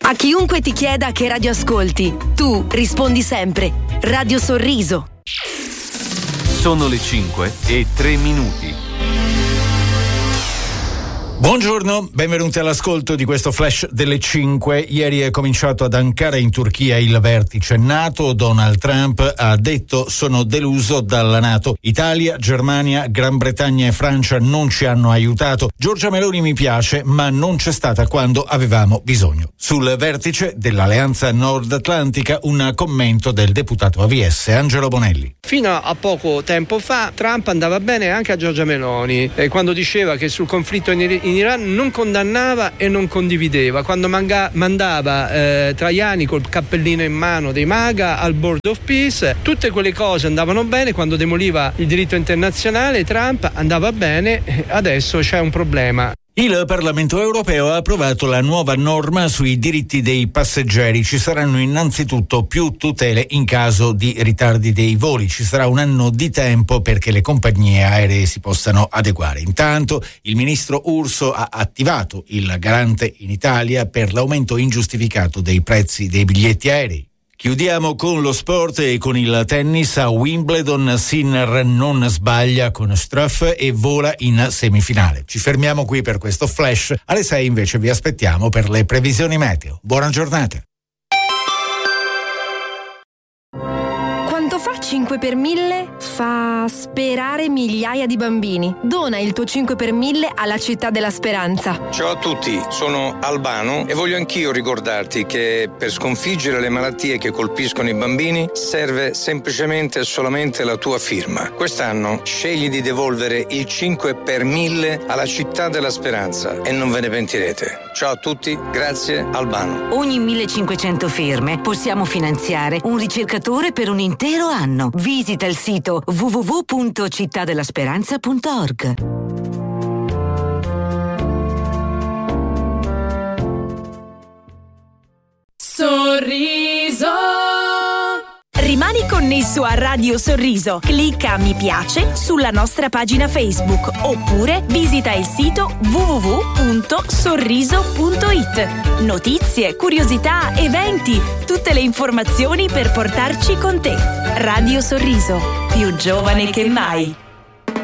A chiunque ti chieda che radio ascolti, tu rispondi sempre Radio Sorriso. Sono le 5:03. Buongiorno, benvenuti all'ascolto di questo flash delle 5. Ieri è cominciato ad Ankara in Turchia il vertice NATO. Donald Trump ha detto: sono deluso dalla NATO. Italia, Germania, Gran Bretagna e Francia non ci hanno aiutato. Giorgia Meloni mi piace, ma non c'è stata quando avevamo bisogno. Sul vertice dell'Alleanza Nord Atlantica un commento del deputato AVS Angelo Bonelli. Fino a poco tempo fa Trump andava bene anche a Giorgia Meloni, quando diceva che sul conflitto in Iran non condannava e non condivideva, quando mandava Tajani col cappellino in mano dei MAGA al Board of Peace. Tutte quelle cose andavano bene. Quando demoliva il diritto internazionale Trump andava bene. Adesso c'è un problema. Il Parlamento europeo ha approvato la nuova norma sui diritti dei passeggeri. Ci saranno innanzitutto più tutele in caso di ritardi dei voli. Ci sarà un anno di tempo perché le compagnie aeree si possano adeguare. Intanto il ministro Urso ha attivato il garante in Italia per l'aumento ingiustificato dei prezzi dei biglietti aerei. Chiudiamo con lo sport e con il tennis. A Wimbledon Sinner non sbaglia con Struff e vola in semifinale. Ci fermiamo qui per questo flash. Alle 6 invece vi aspettiamo per le previsioni meteo. Buona giornata. Quanto fa 5 per 1000? Fa sperare migliaia di bambini. Dona il tuo 5 per 1000 alla Città della Speranza. Ciao a tutti, sono Albano e voglio anch'io ricordarti che per sconfiggere le malattie che colpiscono i bambini serve semplicemente e solamente la tua firma. Quest'anno scegli di devolvere il 5 per 1000 alla Città della Speranza e non ve ne pentirete. Ciao a tutti, grazie Albano. Ogni 1500 firme possiamo finanziare un ricercatore per un intero anno. Visita il sito www.cittadellasperanza.org. Sorriso. Rimani connesso a Radio Sorriso. Clicca mi piace sulla nostra pagina Facebook oppure visita il sito www.sorriso.it. Notizie, curiosità, eventi, tutte le informazioni per portarci con te. Radio Sorriso, più giovane che mai.